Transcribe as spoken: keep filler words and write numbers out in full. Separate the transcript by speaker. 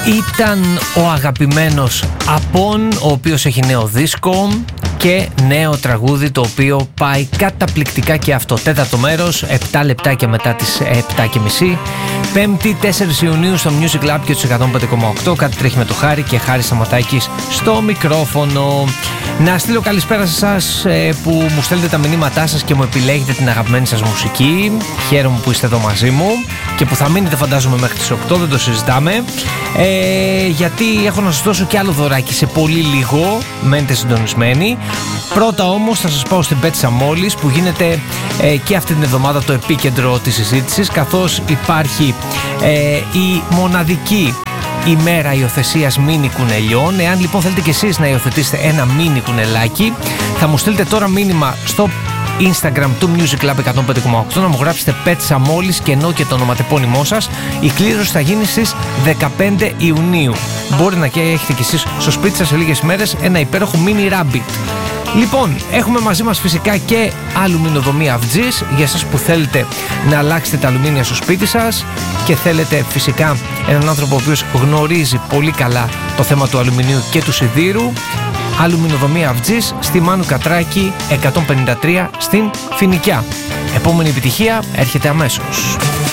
Speaker 1: Ήταν ο αγαπημένος Απών, ο οποίος έχει νέο δίσκο και νέο τραγούδι, το οποίο πάει καταπληκτικά και αυτό. Τέταρτο μέρος, επτά λεπτάκια μετά τις επτά και μισή. Πέμπτη, τέσσερις Ιουνίου στο Music Lab και τους εκατόν πέντε κόμμα οκτώ. Κάτι τρέχει με το Χάρη και Χάρη Σταματάκης στο μικρόφωνο. Να στείλω καλησπέρα σε εσάς που μου στέλνετε τα μηνύματά σας και μου επιλέγετε την αγαπημένη σας μουσική. Χαίρομαι που είστε εδώ μαζί μου και που θα μείνετε, φαντάζομαι, μέχρι τις οκτώ, δεν το συζητάμε. Ε, γιατί έχω να σας δώσω και άλλο δωράκι σε πολύ λίγο. Μένετε συντονισμένοι. Πρώτα όμως θα σας πάω στην Πέτσα Μόλις, που γίνεται ε, και αυτή την εβδομάδα το επίκεντρο της συζήτησης, καθώς υπάρχει ε, η μοναδική ημέρα υιοθεσίας μίνι κουνελιών. Εάν λοιπόν θέλετε και εσείς να υιοθετήσετε ένα μίνι κουνελάκι, θα μου στείλετε τώρα μήνυμα στο Instagram του Music Lab εκατόν πέντε κόμμα οκτώ, να μου γράψετε Πέτσα Μόλις και ενώ και το ονοματεπώνυμό σας. Η κλήρωση θα γίνει στις δεκαπέντε Ιουνίου. Μπορεί να και έχετε κι εσείς στο σπίτι σας σε λίγες μέρες ένα υπέροχο mini rabbit. Λοιπόν, έχουμε μαζί μας φυσικά και αλουμινοδομή Αυτζής, για εσάς που θέλετε να αλλάξετε τα αλουμίνια στο σπίτι σας και θέλετε φυσικά έναν άνθρωπο ο οποίος γνωρίζει πολύ καλά το θέμα του αλουμινίου και του σιδήρου. Αλουμινοδομή Αυτζής στη Μάνου Κατράκη εκατόν πενήντα τρία στην Φοινικιά. Επόμενη επιτυχία έρχεται αμέσως.